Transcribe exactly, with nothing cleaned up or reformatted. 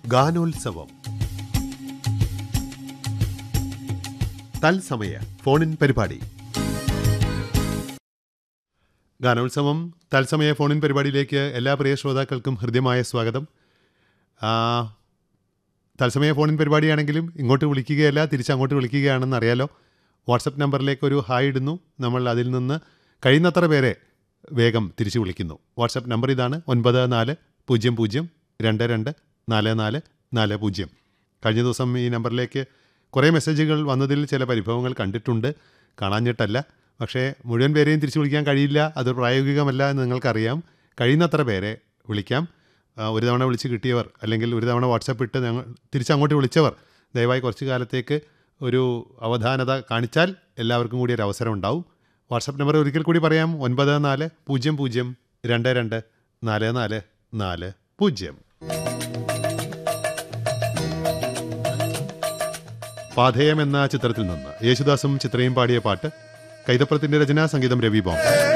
ഗാനോത്സവം തത്സമയ ഫോണിൻ പരിപാടി. ഗാനോത്സവം തത്സമയ ഫോണിൻ പരിപാടിയിലേക്ക് എല്ലാ പ്രിയ ശ്രോതാക്കൾക്കും ഹൃദ്യമായ സ്വാഗതം. തത്സമയ ഫോണിൻ പരിപാടിയാണെങ്കിലും ഇങ്ങോട്ട് വിളിക്കുകയല്ല, തിരിച്ചങ്ങോട്ട് വിളിക്കുകയാണെന്ന് അറിയാലോ. വാട്സപ്പ് നമ്പറിലേക്ക് ഒരു ഹായ് ഇടുന്നു, നമ്മൾ അതിൽ നിന്ന് കഴിയുന്നത്ര പേരെ വേഗം തിരിച്ചു വിളിക്കുന്നു. വാട്സപ്പ് നമ്പർ ഇതാണ്: ഒൻപത് നാല് പൂജ്യം പൂജ്യം രണ്ട് രണ്ട് നാല് നാല് നാല് പൂജ്യം. കഴിഞ്ഞ ദിവസം ഈ നമ്പറിലേക്ക് കുറേ മെസ്സേജുകൾ വന്നതിൽ ചില പരിഭവങ്ങൾ കണ്ടിട്ടുണ്ട്, കാണാഞ്ഞിട്ടല്ല. പക്ഷേ മുഴുവൻ പേരെയും തിരിച്ചു വിളിക്കാൻ കഴിയില്ല, അത് പ്രായോഗികമല്ല എന്ന് നിങ്ങൾക്കറിയാം. കഴിയുന്നത്ര പേരെ വിളിക്കാം. ഒരു തവണ വിളിച്ച് കിട്ടിയവർ, അല്ലെങ്കിൽ ഒരു തവണ വാട്സപ്പ് ഇട്ട് ഞങ്ങൾ തിരിച്ചങ്ങോട്ട് വിളിച്ചവർ ദയവായി കുറച്ച് കാലത്തേക്ക് ഒരു അവധാനത കാണിച്ചാൽ എല്ലാവർക്കും കൂടി ഒരു അവസരം ഉണ്ടാവും. വാട്സപ്പ് നമ്പർ ഒരിക്കൽ കൂടി പറയാം: ഒൻപത് നാല് പൂജ്യം പൂജ്യം രണ്ട് രണ്ട് നാല് നാല് നാല് പൂജ്യം. പാഥേയം എന്ന ചിത്രത്തിൽ നിന്ന് യേശുദാസും ചിത്രയും പാടിയ പാട്ട്. കൈതപ്രത്തിൻ്റെ രചന, സംഗീതം രവി ബോംബെ.